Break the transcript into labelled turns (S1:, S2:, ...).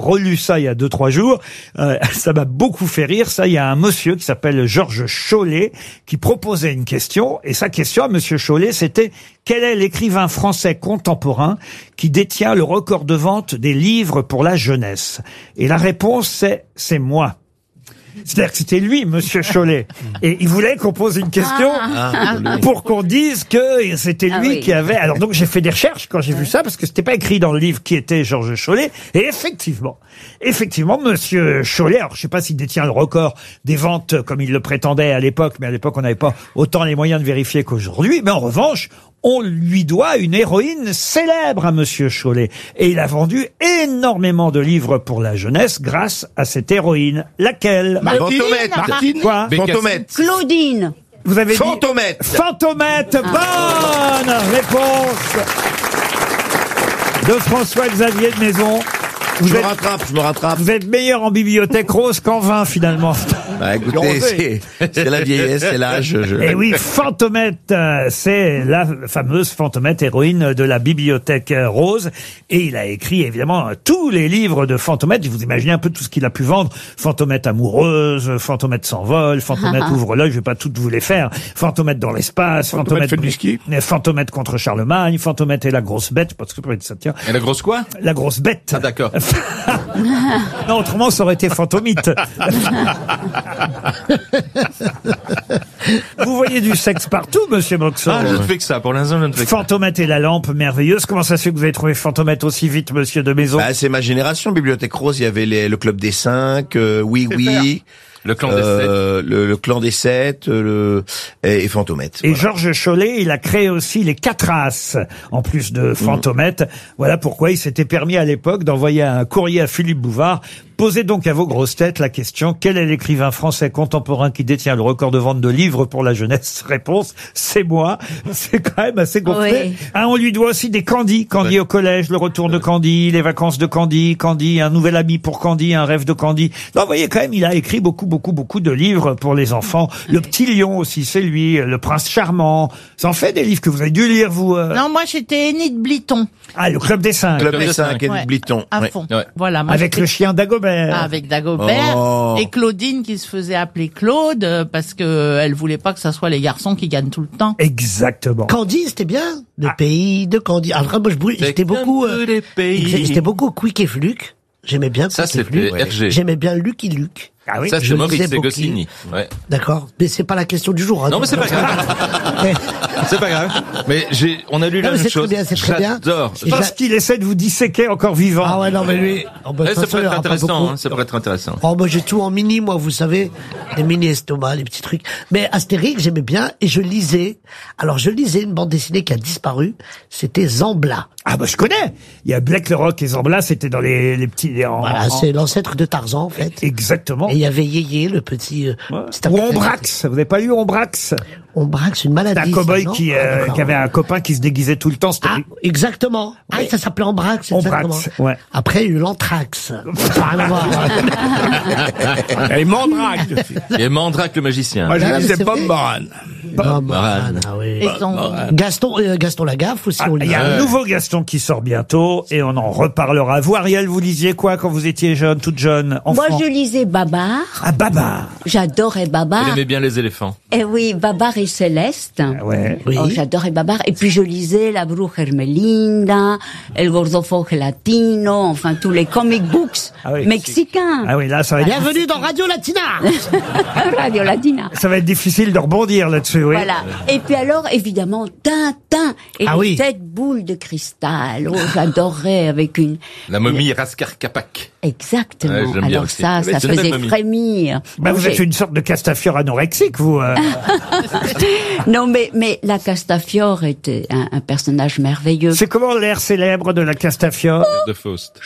S1: relu ça il y a 2-3 jours. Ça m'a beaucoup fait rire. Ça, il y a un monsieur qui s'appelle Georges Chollet qui proposait une question. Et sa question à monsieur Chollet, c'était: quel est l'écrivain français contemporain qui détient le record de vente des livres pour la jeunesse? Et la réponse, c'est moi. C'est-à-dire que c'était lui, monsieur Chollet. Et il voulait qu'on pose une question pour qu'on dise que c'était lui qui avait... Alors donc j'ai fait des recherches quand j'ai vu ça, parce que c'était pas écrit dans le livre qui était Georges Chollet. Et effectivement, monsieur Chollet, alors je sais pas s'il détient le record des ventes comme il le prétendait à l'époque, mais à l'époque on n'avait pas autant les moyens de vérifier qu'aujourd'hui. Mais en revanche, on lui doit une héroïne célèbre à monsieur Chollet. Et il a vendu énormément de livres pour la jeunesse grâce à cette héroïne. Laquelle?
S2: Martine.
S1: Quoi?
S2: Fantomette.
S3: Claudine.
S1: Vous avez
S2: Fantomette.
S1: dit Fantomette. Bonne réponse de François-Xavier de Maison.
S2: Je me rattrape.
S1: Vous êtes meilleur en bibliothèque rose qu'en vin, finalement.
S2: Bah écoutez, c'est la vieillesse, c'est l'âge.
S1: Et oui, Fantomette, c'est la fameuse Fantomette, héroïne de la bibliothèque rose. Et il a écrit, évidemment, tous les livres de Fantomette. Vous imaginez un peu tout ce qu'il a pu vendre. Fantomette amoureuse, Fantomette s'envole, Fantomette ouvre l'œil, je vais pas toutes vous les faire. Fantomette dans l'espace,
S2: Fantomette fait du ski.
S1: Fantomette contre Charlemagne, Fantomette et la grosse bête, parce que ça tient.
S4: Et la grosse quoi?
S1: La grosse bête.
S4: Ah d'accord.
S1: Non, autrement, ça aurait été Fantomite. Vous voyez du sexe partout, monsieur Moxon.
S4: Ah, je ne fais que ça. Pour l'instant, je ne fais que ça.
S1: Fantomette et la lampe, merveilleuse. Comment ça se fait que vous avez trouvé Fantomette aussi vite, monsieur de Maison?
S2: Bah, c'est ma génération. Bibliothèque Rose, il y avait le Club des 5, Oui.
S4: Le clan des 7.
S2: Le clan des 7, et Fantomette.
S1: Et
S2: voilà.
S1: Georges Chollet, il a créé aussi les 4 As, en plus de Fantomette. Voilà pourquoi il s'était permis à l'époque d'envoyer un courrier à Philippe Bouvard. Posez donc à vos grosses têtes la question: quel est l'écrivain français contemporain qui détient le record de vente de livres pour la jeunesse? Réponse: c'est moi. C'est quand même assez gonflé.
S3: Oui.
S1: On lui doit aussi des Candy au collège, le retour de Candy, les vacances de Candy, un nouvel ami pour Candy, un rêve de Candy. Donc, vous voyez quand même, il a écrit beaucoup de livres pour les enfants. Le Petit Lion aussi, c'est lui. Le Prince Charmant. Ça en fait des livres que vous avez dû lire, vous.
S5: Non, moi j'étais Enid Bliton.
S1: Ah, le Club des 5.
S2: Club des 5,
S5: Ouais.
S2: Edith Bliton.
S5: À
S2: Ouais.
S5: fond.
S4: Ouais.
S5: Voilà. Moi,
S1: Avec
S5: j'étais-
S1: le chien d'Agobert.
S5: Avec Dagobert
S2: Oh.
S5: et Claudine qui se faisait appeler Claude parce que elle voulait pas que ça soit les garçons qui gagnent tout le temps.
S1: Exactement.
S6: Candy, c'était bien. Le pays de Candy. Alors, moi, j'étais beaucoup, j'étais beaucoup Quick et Fluke. J'aimais bien
S4: Ça,
S6: Quick et
S4: c'était
S6: Fluke.
S4: RG.
S6: J'aimais bien Lucky Luke.
S1: Ah oui.
S4: Ça,
S6: je
S4: c'est Maurice
S6: lisais beaucoup.
S4: Goscinny. Ouais.
S6: D'accord. Mais c'est pas la question du jour. Hein,
S4: Non, mais c'est pas grave. C'est pas grave. Mais on a lu la
S6: Non, mais
S4: même
S6: c'est
S4: chose.
S6: très bien, c'est très bien.
S4: J'adore.
S6: Et
S1: Parce qu'il essaie de vous disséquer encore vivant.
S6: Ah ouais, non, mais lui, oh, bah, de toute
S4: Ça
S6: façon,
S4: pourrait
S6: il y
S4: être
S6: aura pas
S4: intéressant,
S6: beaucoup.
S4: hein, ça pourrait être intéressant.
S6: Oh, moi, j'ai tout en mini, moi, vous savez. Les mini estomacs, les petits trucs. Mais Astérix, j'aimais bien, et je lisais. Alors, je lisais une bande dessinée qui a disparu. C'était Zambla.
S1: Ah bah je connais. Il y a Black le Rock et Zambla, c'était dans les petits...
S6: Voilà, c'est l'ancêtre de Tarzan, en fait.
S1: Exactement.
S6: Et il y avait Yéyé, le petit... petit
S1: Ou
S6: africain.
S1: Ombrax. Vous n'avez pas lu Ombrax?
S6: Ombrax, une maladie.
S1: C'est un cow-boy
S6: ça, non
S1: qui
S6: d'accord.
S1: avait un copain qui se déguisait tout le temps. C'était
S6: Ah, exactement. Ah, ça s'appelait Ombrax, exactement.
S1: Ombrax, ouais.
S6: Après, il y a eu l'anthrax. Ça n'a rien à voir.
S2: Et Mandrake.
S4: Et Mandrake le magicien.
S2: Moi, je
S6: Ah, mais
S2: lisais
S6: c'est
S2: Bob
S6: vrai.
S2: Moran.
S6: Bob
S4: Moran.
S6: ah oui.
S5: Et son-
S6: Gaston Lagaffe aussi. on
S1: Il y a un nouveau Gaston qui sort bientôt et on en reparlera. Vous, Ariel, vous lisiez quoi quand vous étiez jeune, toute jeune, enfant?
S3: Moi, je lisais Babar.
S1: Ah, Babar.
S3: J'adorais
S4: Il
S3: Babar.
S4: aimait bien les éléphants.
S3: Et oui, Babar et Céleste.
S1: Ouais.
S6: Oui.
S3: Oh, j'adorais Babar. Et puis, je lisais La Bruja Hermelinda, El Gordofo Gelatino, enfin, tous les comic books
S1: Ah oui.
S3: mexicains.
S1: Ah oui, là, ça va être,
S6: Bienvenue dans Radio Latina.
S3: Radio Latina.
S1: ça va être difficile de rebondir là-dessus, oui.
S3: Voilà. Et puis alors, évidemment, Tintin et
S6: Ah
S3: les
S6: oui.
S3: 7 boules de cristal. Oh, j'adorais avec une...
S4: La momie Raskar Kapak.
S3: Exactement.
S4: Ouais, j'aime bien
S3: alors
S4: aussi.
S3: ça
S4: Mais c'est une
S3: faisait
S4: belle momie.
S3: frémir.
S1: Bah,
S3: Bon,
S1: vous êtes une sorte de Castafiore anorexique, vous.
S3: Non, mais la Castafiore était un personnage merveilleux.
S1: C'est comment l'air célèbre de la Castafiore?
S4: De Faust.